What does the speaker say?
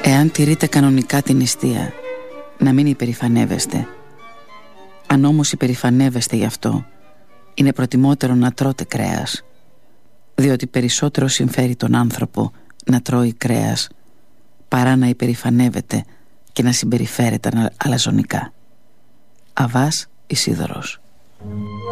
Εάν τηρείτε κανονικά την νηστεία, να μην υπερηφανεύεστε. Αν όμως υπερηφανεύεστε γι' αυτό, είναι προτιμότερο να τρώτε κρέας, διότι περισσότερο συμφέρει τον άνθρωπο να τρώει κρέας παρά να υπερηφανεύεται και να συμπεριφέρεται αλαζονικά. Αββάς Ισίδωρος.